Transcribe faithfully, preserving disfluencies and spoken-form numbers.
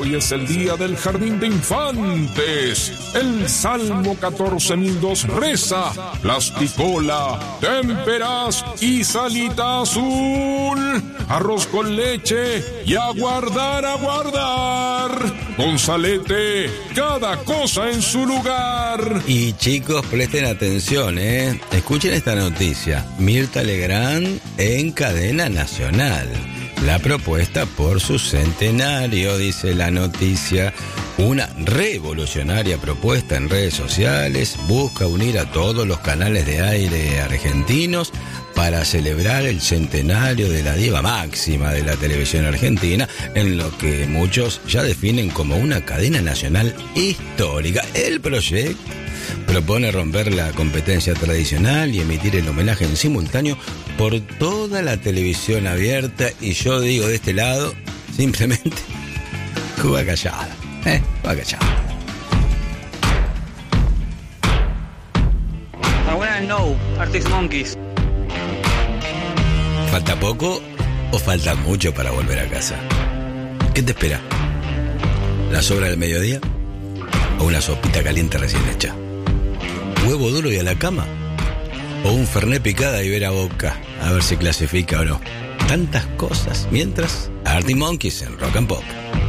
Hoy es el día del jardín de infantes. El Salmo catorce mil dos reza: plasticola, témperas y salita azul, arroz con leche y a guardar, a guardar. Gonzalete, cada cosa en su lugar. Y chicos, presten atención, ¿eh? Escuchen esta noticia. Mirta Legrand en cadena nacional. La propuesta por su centenario, dice la noticia. Una revolucionaria propuesta en redes sociales busca unir a todos los canales de aire argentinos para celebrar el centenario de la diva máxima de la televisión argentina, en lo que muchos ya definen como una cadena nacional histórica. El proyecto propone romper la competencia tradicional y emitir el homenaje en simultáneo por toda la televisión abierta, y yo digo de este lado, simplemente, Cuba callada, eh, Cuba callada. I wanna know, Arctic Monkeys. ¿Falta poco o falta mucho para volver a casa? ¿Qué te espera? ¿La sobra del mediodía? ¿O una sopita caliente recién hecha? ¿Huevo duro y a la cama? ¿O un fernet picada y ver a boca a ver si clasifica o no? Tantas cosas. Mientras, Arctic Monkeys en Rock and Pop.